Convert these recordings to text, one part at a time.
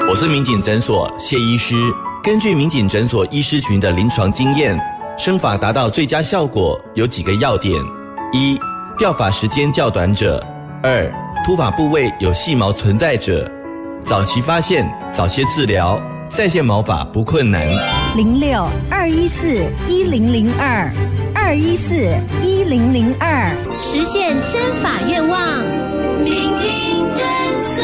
我是民警诊所谢医师。根据民警诊所医师群的临床经验，生发达到最佳效果有几个要点：一、掉发时间较短者；二、秃发部位有细毛存在者。早期发现，早些治疗，再现毛发不困难。 06-214-1002，214-1002，实现生发愿望。民警诊所。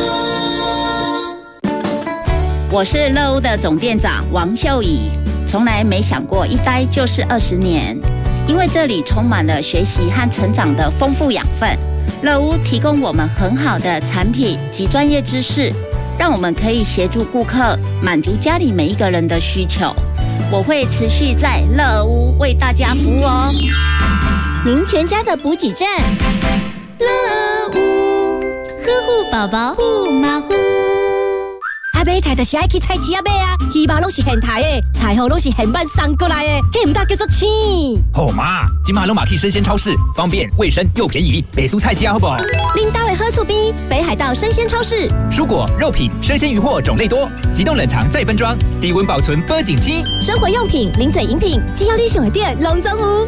我是乐屋的总店长王秀仪，从来没想过一待就是20年，因为这里充满了学习和成长的丰富养分。乐屋提供我们很好的产品及专业知识，让我们可以协助顾客满足家里每一个人的需求。我会持续在乐屋为大家服务哦。 您全家的补给站，乐屋呵护宝宝不马虎。 阿买菜就是爱去菜市仔买啊，鱼肉拢是现台的，菜货拢是现办送过来的，迄唔大叫做青。 好嘛，今嘛拢嘛去生鲜超市，方便、卫生又便宜，北苏菜市仔好不好？ 恁兜的好处比北海道生鲜超市， 蔬果、肉品、生鲜鱼货种类多，急冻冷藏再分装，低温保存保景期。 生活用品、零嘴饮品，只要你想的店，拢总有。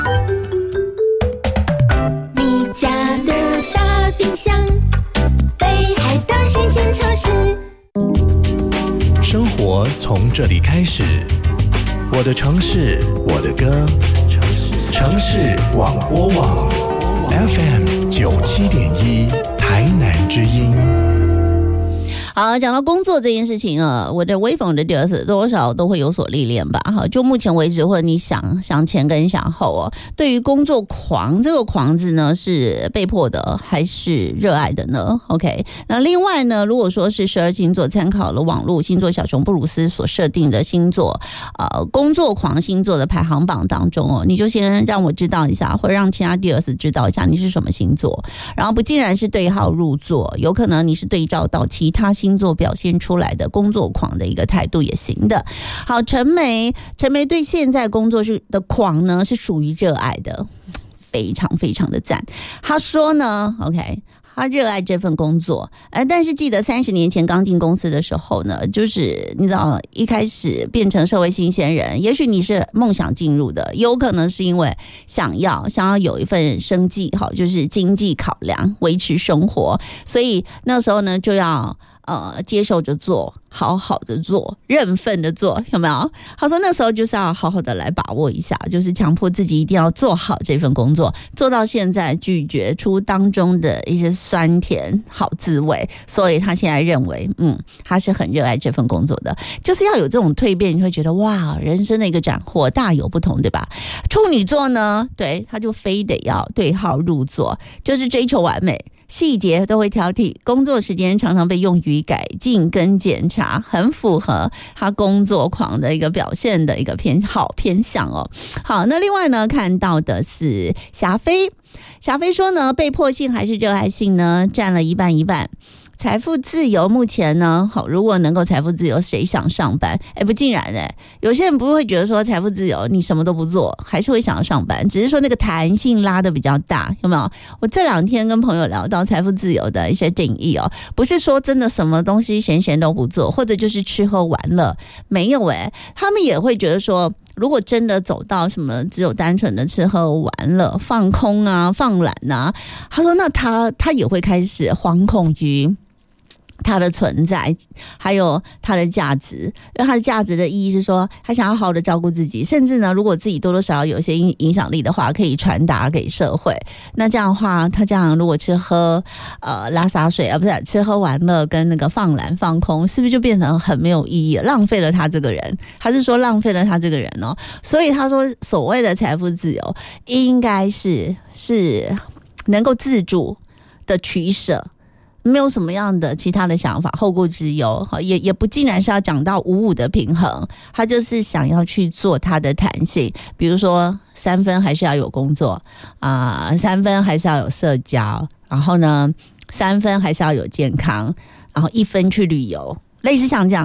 你家的大冰箱，北海道生鲜超市。 生活从这里开始，我的城市，我的歌，城市广播网 FM97.1台南之音。 好，讲到工作这件事情啊，我的微风的第二次多少都会有所历练吧。哈，就目前为止，或者你想前跟想后哦，对于工作狂这个狂字呢，是被迫的还是热爱的呢 ？OK， 那另外呢，如果说是12星座参考了网络星座小熊布鲁斯所设定的星座，工作狂星座的排行榜当中哦，你就先让我知道一下，或者让其他第二次知道一下你是什么星座，然后不尽然是对号入座，有可能你是对照到其他星座表现出来的工作狂的一个态度也行的。好，陈梅对现在工作的狂呢是属于热爱的，非常非常的赞。他说呢 ，OK。他热爱这份工作，但是记得30年前刚进公司的时候呢，就是你知道，一开始变成社会新鲜人，也许你是梦想进入的，有可能是因为想要有一份生计，好，就是经济考量，维持生活，所以那时候呢就要接受着做，好好的做，认份的做，有没有？他说那时候就是要好好的来把握一下，就是强迫自己一定要做好这份工作，做到现在咀嚼出当中的一些酸甜好滋味，所以他现在认为他是很热爱这份工作的，就是要有这种蜕变，你会觉得哇，人生的一个斩获大有不同，对吧？处女座呢，对，他就非得要对号入座，就是追求完美，细节都会挑剔，工作时间常常被用于改进跟检查，很符合他工作狂的一个表现的一个偏向哦。好，那另外呢，看到的是霞飞说呢，被迫性还是热爱性呢，占了一半一半。财富自由目前呢，好，如果能够财富自由，谁想上班？不尽然有些人不会觉得说财富自由，你什么都不做，还是会想要上班，只是说那个弹性拉得比较大，有没有？我这2天跟朋友聊到财富自由的一些定义哦，不是说真的什么东西闲都不做，或者就是吃喝玩乐，没有他们也会觉得说，如果真的走到什么只有单纯的吃喝玩乐、放空啊、放懒啊，他说那他也会开始惶恐于它的存在，还有它的价值，因为它的价值的意义是说，他想要好好的照顾自己，甚至呢，如果自己多多少少有一些影响力的话，可以传达给社会。那这样的话，他这样如果吃喝拉撒水不是吃喝玩乐跟那个放懒放空，是不是就变成很没有意义，浪费了他这个人？他是说浪费了他这个人哦。所以他说，所谓的财富自由，应该是能够自主的取舍。没有什么样的其他的想法，后顾之忧，也不尽然是要讲到55的平衡，他就是想要去做他的弹性，比如说3分还是要有工作3分还是要有社交，然后呢3分还是要有健康，然后1分去旅游，类似像这样。